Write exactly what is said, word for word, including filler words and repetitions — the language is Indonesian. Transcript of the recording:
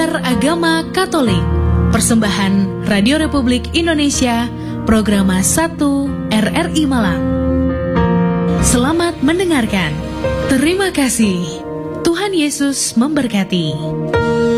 Belajar Agama Katolik. Persembahan Radio Republik Indonesia, Programa satu R R I Malang. Selamat mendengarkan. Terima kasih. Tuhan Yesus memberkati.